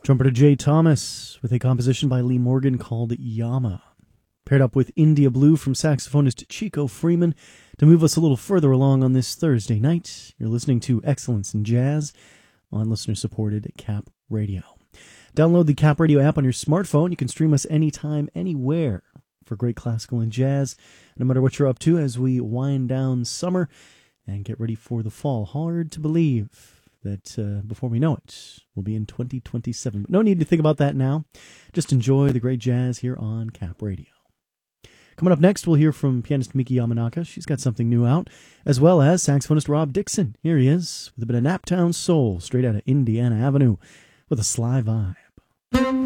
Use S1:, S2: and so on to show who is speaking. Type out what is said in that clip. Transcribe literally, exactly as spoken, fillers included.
S1: Trumpeter Jay Thomas with a composition by Lee Morgan called Yama. Paired up with India Blue from saxophonist Chico Freeman to move us a little further along on this Thursday night. You're listening to Excellence in Jazz on listener-supported Cap Radio. Download the Cap Radio app on your smartphone. You can stream us anytime, anywhere for great classical and jazz, no matter what you're up to as we wind down summer and get ready for the fall. Hard to believe that uh, before we know it, we'll be in twenty twenty-seven. But no need to think about that now. Just enjoy the great jazz here on Cap Radio. Coming up next, we'll hear from pianist Miki Yamanaka. She's got something new out, as well as saxophonist Rob Dixon. Here he is with a bit of Naptown Soul straight out of Indiana Avenue with a sly vibe.